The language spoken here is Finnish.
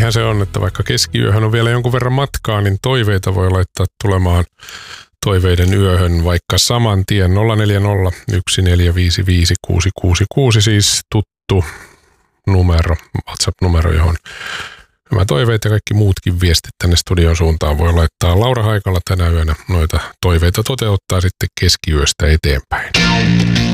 niinhän se on, että vaikka keskiyöhön on vielä jonkun verran matkaa, niin toiveita voi laittaa tulemaan toiveiden yöhön vaikka saman tien 040 1455 666, siis tuttu numero, WhatsApp-numero, johon nämä toiveet ja kaikki muutkin viestit tänne studion suuntaan voi laittaa. Laura Haikala tänä yönä noita toiveita toteuttaa sitten keskiyöstä eteenpäin.